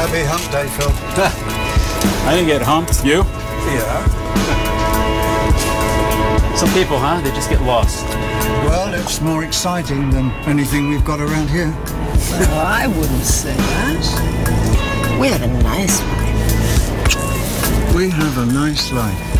Happy hump day, Phil. I didn't get humped. You? Yeah. Some people, huh? They just get lost. Well, it's more exciting than anything we've got around here. Well, I wouldn't say that. We have a nice life. We have a nice life.